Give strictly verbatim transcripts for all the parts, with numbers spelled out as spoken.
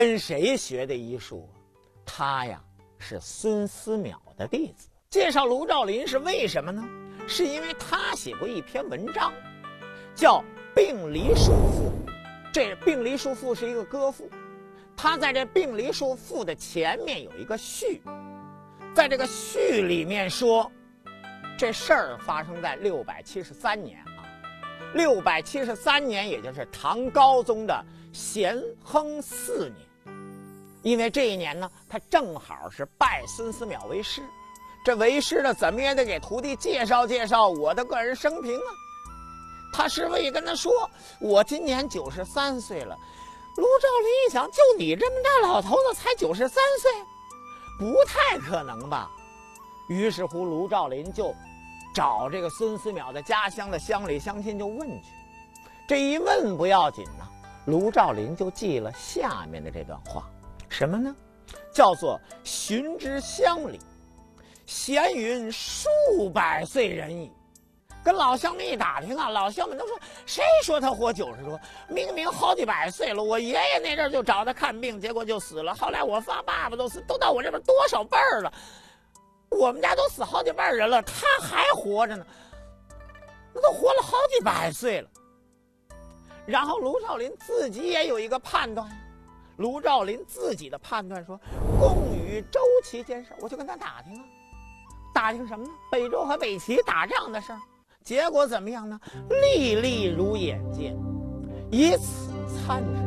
跟谁学的医术？他呀是孙思邈的弟子。介绍卢照邻是为什么呢？是因为他写过一篇文章，叫《病离束赋》。这《病离束赋》是一个歌赋，他在这《病离束赋》的前面有一个序，在这个序里面说，这事儿发生在六百七十三年啊，六百七十三年，也就是唐高宗的咸亨四年。因为这一年呢，他正好是拜孙思邈为师，这为师呢，怎么也得给徒弟介绍介绍我的个人生平啊。他师傅也跟他说，我今年九十三岁了。卢照邻一想，就你这么大老头子才九十三岁，不太可能吧。于是乎卢照邻就找这个孙思邈的家乡的乡里乡亲就问去。这一问不要紧呢，卢照邻就记了下面的这段话，什么呢？叫做寻之乡里，闲云数百岁人矣。跟老乡们一打听啊，老乡们都说，谁说他活九十多？明明好几百岁了。我爷爷那阵就找他看病，结果就死了。后来我爸爸爸都死，都到我这边多少辈儿了？我们家都死好几辈人了，他还活着呢，那都活了好几百岁了。然后卢照邻自己也有一个判断，卢照邻自己的判断说，共与周齐间事，我就跟他打听啊，打听什么呢？北周和北齐打仗的事儿。结果怎么样呢？历历如眼见，以此参之，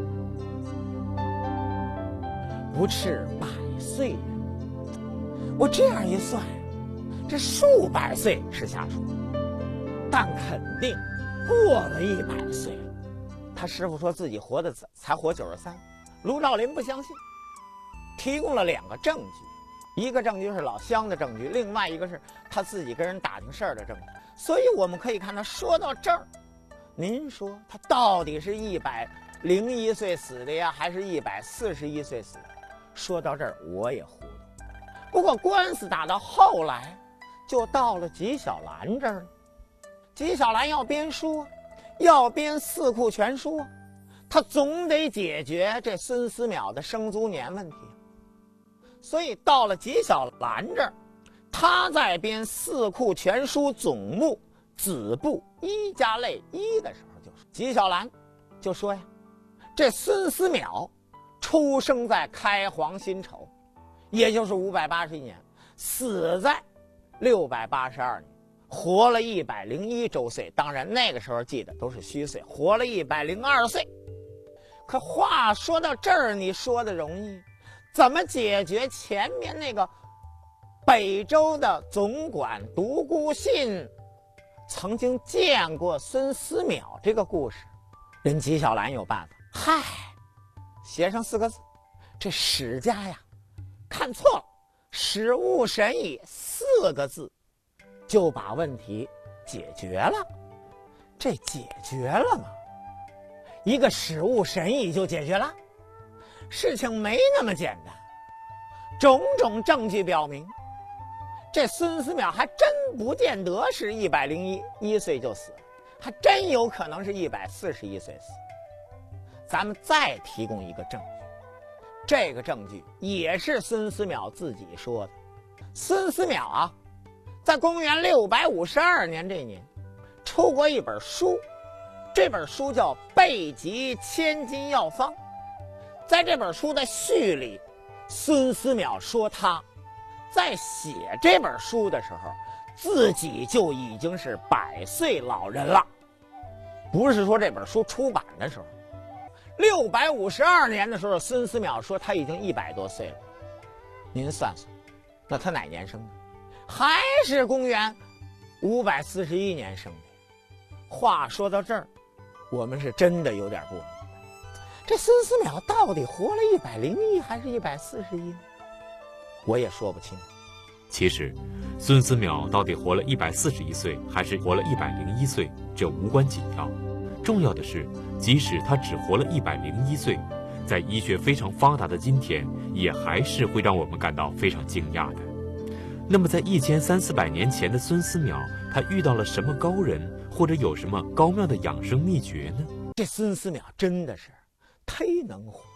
不斥百岁人。我这样一算，这数百岁是瞎说，但肯定过了一百岁了。他师傅说自己活的才活九十三，卢照邻不相信，提供了两个证据，一个证据是老乡的证据，另外一个是他自己跟人打听事儿的证据。所以我们可以看他说到这儿，您说他到底是一百零一岁死的呀，还是一百四十一岁死的？说到这儿我也糊涂。不过官司打到后来，就到了纪晓岚这儿了。纪晓岚要编书，要编《四库全书》，他总得解决这孙思邈的生卒年问题。所以到了纪晓岚这儿，他在编《四库全书》总目子部一加类一的时候，就说纪晓岚就说呀，这孙思邈出生在开皇辛丑，也就是五百八十一年，死在六百八十二年，活了一百零一周岁。当然那个时候记得都是虚岁，活了一百零二岁。可话说到这儿，你说的容易，怎么解决前面那个北周的总管独孤信曾经见过孙思邈这个故事？人纪晓岚有办法，嗨，写上四个字，这史家呀看错了，史无神矣四个字就把问题解决了。这解决了吗？一个史无神矣就解决了？事情没那么简单。种种证据表明，这孙思邈还真不见得是一百零一一岁就死了，还真有可能是一百四十一岁死。咱们再提供一个证据，这个证据也是孙思邈自己说的。孙思邈啊，在公元六百五十二年这年，出过一本书，这本书叫《备急千金药方》。在这本书的序里，孙思邈说他在写这本书的时候，自己就已经是百岁老人了，不是说这本书出版的时候。六百五十二年的时候，孙思邈说他已经一百多岁了。您算算，那他哪年生的？还是公元五百四十一年生的。话说到这儿，我们是真的有点不明白，这孙思邈到底活了一百零一还是一百四十一呢？我也说不清。 其实，孙思邈到底活了一百四十一岁，还是活了一百零一岁，这无关紧要。重要的是，即使他只活了一百零一岁，在医学非常发达的今天，也还是会让我们感到非常惊讶的。那么，在一千三四百年前的孙思邈，他遇到了什么高人，或者有什么高妙的养生秘诀呢？ 这孙思邈真的是忒能活。